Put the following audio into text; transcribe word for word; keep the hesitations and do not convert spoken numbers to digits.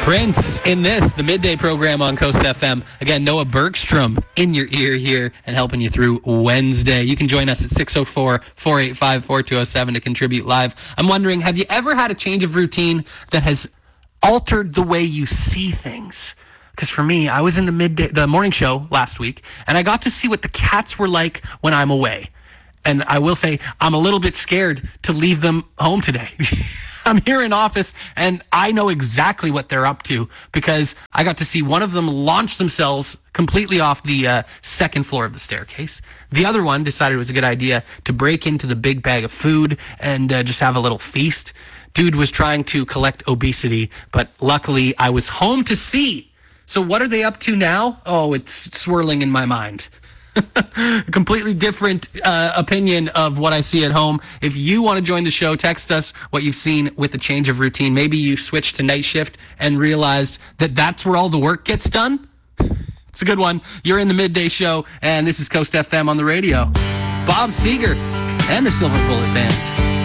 Prince in this, the midday program on Coast F M. Again, Noah Bergstrom in your ear here and helping you through Wednesday. You can join us at six oh four, four eight five, four two oh seven to contribute live. I'm wondering, have you ever had a change of routine that has altered the way you see things? Because for me, I was in the midday, the morning show last week, and I got to see what the cats were like when I'm away. And I will say, I'm a little bit scared to leave them home today. I'm here in office, and I know exactly what they're up to because I got to see one of them launch themselves completely off the uh, second floor of the staircase. The other one decided it was a good idea to break into the big bag of food and uh, just have a little feast. Dude was trying to collect obesity, but luckily I was home to see. So what are they up to now? Oh, it's swirling in my mind. A completely different uh, opinion of what I see at home. If you want to join the show, text us what you've seen with the change of routine. Maybe you switched to night shift and realized that that's where all the work gets done. It's a good one. You're in the midday show, and this is Coast F M on the radio. Bob Seger and the Silver Bullet Band.